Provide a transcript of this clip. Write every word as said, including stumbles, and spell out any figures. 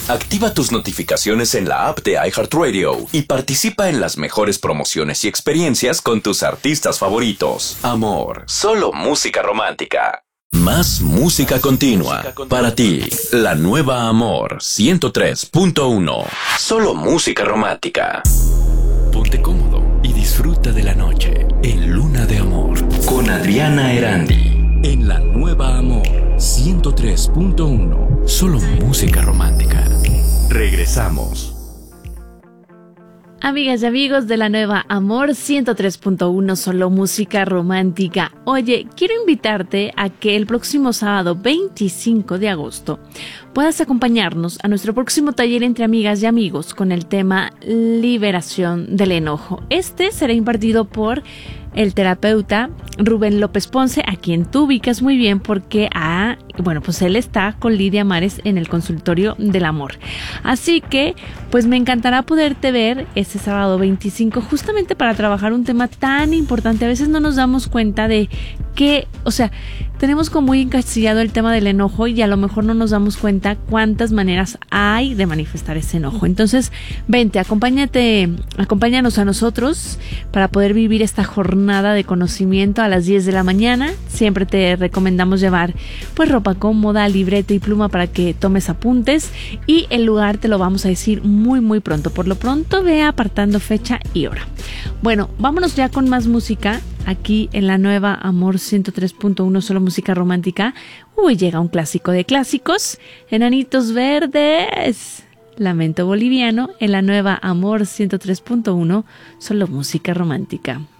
Activa tus notificaciones en la app de iHeartRadio y participa en las mejores promociones y experiencias con tus artistas favoritos. Amor, solo música romántica. Más música continua. Para ti, la nueva Amor ciento tres punto uno. Solo música romántica. Ponte cómodo y disfruta de la noche en Luna de Amor con Adriana Erandi. En la nueva Amor ciento tres punto uno. Solo música romántica. Regresamos. Amigas y amigos de la nueva Amor ciento tres punto uno, solo música romántica. Oye, quiero invitarte a que el próximo sábado veinticinco de agosto puedas acompañarnos a nuestro próximo taller entre amigas y amigos con el tema Liberación del Enojo. Este será impartido por el terapeuta Rubén López Ponce, a quien tú ubicas muy bien porque ah, bueno, pues él está con Lidia Mares en el consultorio del amor. Así que, pues me encantará poderte ver este sábado veinticinco justamente para trabajar un tema tan importante. A veces no nos damos cuenta de que, o sea, tenemos como muy encasillado el tema del enojo y a lo mejor no nos damos cuenta cuántas maneras hay de manifestar ese enojo. Entonces, vente, acompáñate, acompáñanos a nosotros para poder vivir esta jornada de conocimiento a las diez de la mañana. Siempre te recomendamos llevar pues ropa cómoda, libreta y pluma para que tomes apuntes, y el lugar te lo vamos a decir muy muy pronto. Por lo pronto ve apartando fecha y hora. Bueno, vámonos ya con más música aquí en la nueva Amor ciento tres punto uno, solo música romántica. Uy, llega un clásico de clásicos, Enanitos Verdes, Lamento Boliviano, en la nueva Amor ciento tres punto uno, solo música romántica.